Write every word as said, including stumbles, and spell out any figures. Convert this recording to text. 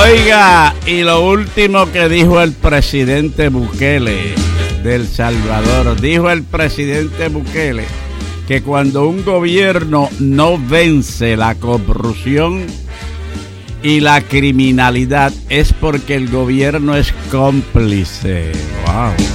Oiga, y lo último que dijo el presidente Bukele de El Salvador, dijo el presidente Bukele que cuando un gobierno no vence la corrupción y la criminalidad es porque el gobierno es cómplice. Wow.